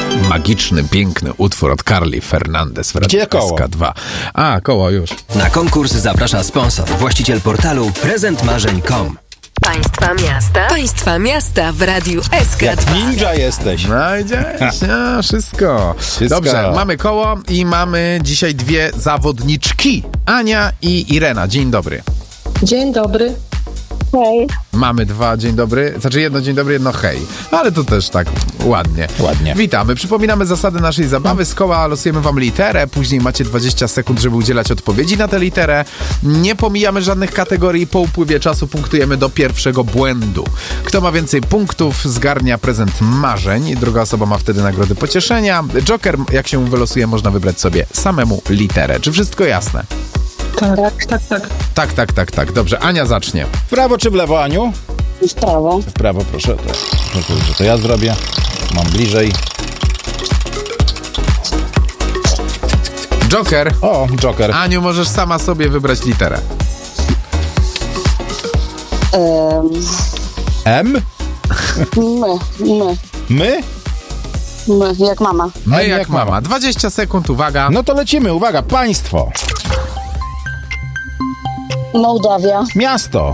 Magiczny, piękny utwór od Carly Fernandez w Gdzie Radiu koło? SK2. A, koło już. Na konkurs zaprasza sponsor, właściciel portalu prezentmarzeń.com. Państwa miasta w Radiu Jak SK2. ninja jesteś. No idziesz, no, wszystko. Dobrze, mamy koło i mamy dzisiaj dwie zawodniczki. Ania i Irena. Dzień dobry. Dzień dobry. Hej. Mamy dwa dzień dobry, znaczy jedno dzień dobry, jedno hej. Ale to też tak ładnie. Ładnie. Witamy. Przypominamy zasady naszej zabawy. Z koła losujemy wam literę, później macie 20 sekund, żeby udzielać odpowiedzi na tę literę. Nie pomijamy żadnych kategorii. Po upływie czasu punktujemy do pierwszego błędu. Kto ma więcej punktów, zgarnia prezent marzeń. Druga osoba ma wtedy nagrody pocieszenia. Joker, jak się wylosuje, można wybrać sobie samemu literę. Czy wszystko jasne? Tak. Dobrze, Ania zacznie. W prawo czy w lewo, Aniu? W prawo. W prawo, proszę. To ja zrobię. Mam bliżej. Joker. O, Joker. Aniu, możesz sama sobie wybrać literę. M? My, My? jak mama. My jak mama. 20 sekund, uwaga. No to lecimy. Uwaga, państwo. Mołdawia. Miasto.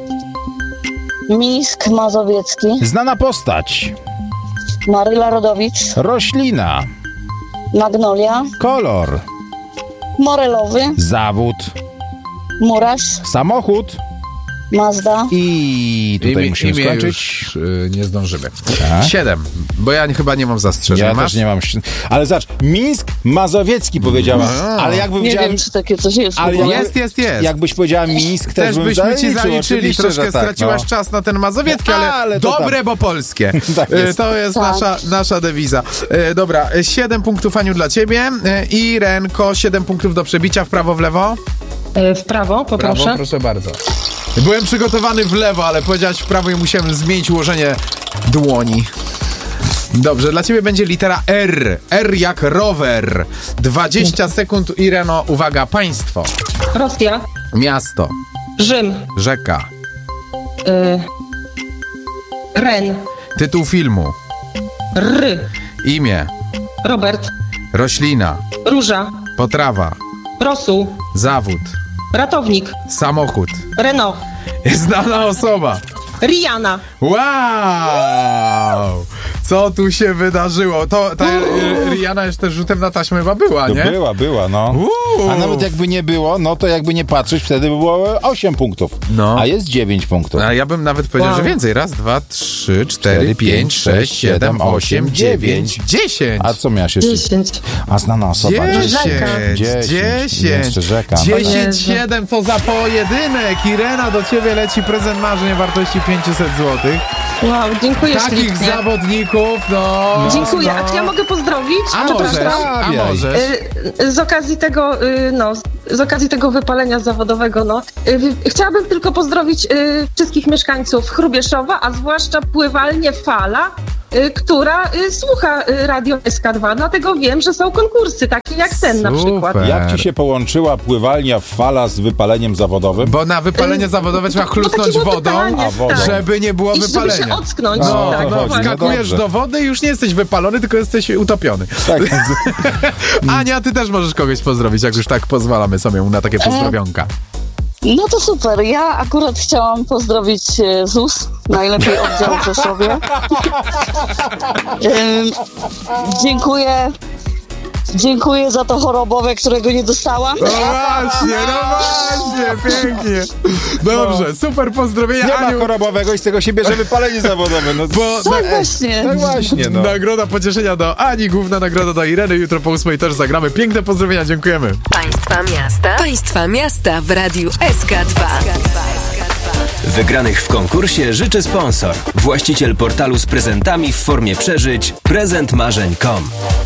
Mińsk Mazowiecki. Znana postać. Maryla Rodowicz. Roślina. Magnolia. Kolor. Morelowy. Zawód. Murarz. Samochód. Mazda. I tutaj musimy imię skończyć. już, nie zdążymy. Tak. 7, bo ja chyba nie mam zastrzeżeń. Ja Masz? też nie mam. Ale zobacz, Mińsk Mazowiecki powiedziała. Ale jakby Nie powiedziała. wiem, czy takie coś jest. Ale Jest. Jakbyś powiedziała Mińsk, też bym byśmy ci zaliczyli. oczywiście, Troszkę że tak, straciłaś czas na ten mazowiecki, ale to dobre, tam. bo polskie. Tak jest. To jest Tak. nasza dewiza. Dobra, 7 punktów, Aniu, dla ciebie. I Renko, 7 punktów do przebicia. W prawo, w lewo? W prawo, poproszę. Prawo, proszę bardzo. Byłem przygotowany w lewo, ale powiedziałeś w prawo i musiałem zmienić ułożenie dłoni. Dobrze, dla ciebie będzie litera R. R jak rower. 20 sekund, Ireno. Uwaga, państwo. Rosja. Miasto. Rzym. Rzeka. Ren. Tytuł filmu. R. Imię. Robert. Roślina. Róża. Potrawa. Rosół. Zawód. Ratownik. Samochód. Renault. Znana osoba. Rihanna. Wow! Co tu się wydarzyło? Ta Rihanna jeszcze rzutem na taśmę chyba była, nie? Była, no. A nawet jakby nie było, no to jakby nie patrzeć, wtedy by było 8 punktów. No. A jest 9 punktów. A ja bym nawet powiedział, że więcej. 1, 2, 3, 4, 5, 6, 7, 8, 9, 10. A co miałaś jeszcze? 10. A znana osoba. 10. Jeszcze rzeka. 10, 7, co za pojedynek. Irena, do ciebie leci prezent marzeń o wartości 500 zł. Wow, dziękuję Takich ślicznie. zawodników, no. Dziękuję. No. A czy ja mogę pozdrowić? A Przepraszam. możesz. Z okazji tego, z okazji tego wypalenia zawodowego, chciałabym tylko pozdrowić wszystkich mieszkańców Hrubieszowa, a zwłaszcza pływalnię Fala, która słucha Radio SK2, dlatego wiem, że są konkursy, takie jak ten na przykład. Super. Jak ci się połączyła pływalnia Fala z wypaleniem zawodowym? Bo na wypalenie zawodowe trzeba chlustnąć takie było wodą, wypalanie, tak. żeby nie było I żeby wypalenia. się ocknąć. No, tak, no, właśnie. wskakujesz dobrze. do wody i już nie jesteś wypalony, tylko jesteś utopiony. Tak. Ania, ty też możesz kogoś pozdrowić, jak już tak pozwalamy sobie na takie pozdrowionka. No to super. Ja akurat chciałam pozdrowić ZUS, najlepiej oddział w Rzeszowie. Dziękuję za to chorobowe, którego nie dostałam. No właśnie, pięknie. Dobrze, super pozdrowienia, Nie ma Aniu. chorobowego i z tego się bierze wypalenie zawodowe. No, Tak właśnie. tak właśnie, no. Nagroda pocieszenia do Ani, główna nagroda do Ireny. Jutro po 8 też zagramy. Piękne pozdrowienia, dziękujemy. Państwa miasta w Radiu SK2. Wygranych w konkursie życzy sponsor, właściciel portalu z prezentami w formie przeżyć prezentmarzeń.com.